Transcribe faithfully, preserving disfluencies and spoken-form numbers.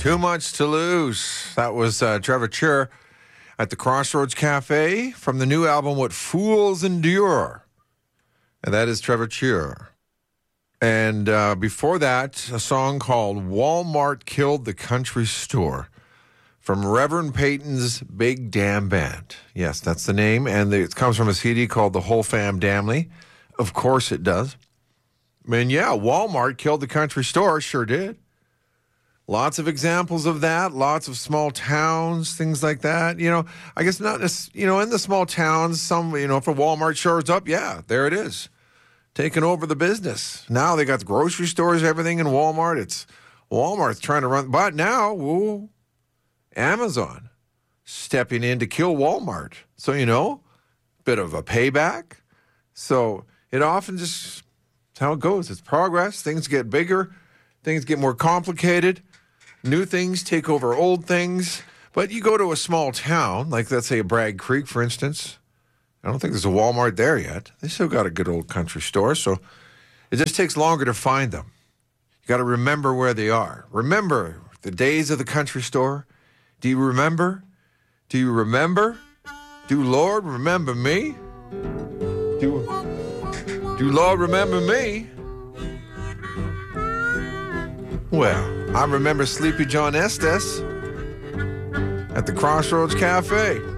Too Much to Lose. That was uh, Trevor Chur at the Crossroads Cafe from the new album What Fools Endure. And that is Trevor Chur. And uh, before that, a song called Walmart Killed the Country Store from Reverend Peyton's Big Damn Band. Yes, that's the name. And it comes from a C D called The Whole Fam Damnly. Of course it does. I mean, yeah, Walmart killed the country store. Sure did. Lots of examples of that. Lots of small towns, things like that. You know, I guess not, you know, in the small towns, some, you know, if a Walmart shows up, yeah, there it is. Taking over the business. Now they got the grocery stores, everything in Walmart. It's Walmart's trying to run. But now, woo, Amazon stepping in to kill Walmart. So, you know, bit of a payback. So it often just, it's how it goes. It's progress. Things get bigger. Things get more complicated. New things take over old things. But you go to a small town, like let's say Bragg Creek, for instance. I don't think there's a Walmart there yet. They still got a good old country store, so it just takes longer to find them. You got to remember where they are. Remember the days of the country store. Do you remember? Do you remember? Do Lord remember me? Do, do Lord remember me? Well, I remember Sleepy John Estes at the Crossroads Cafe.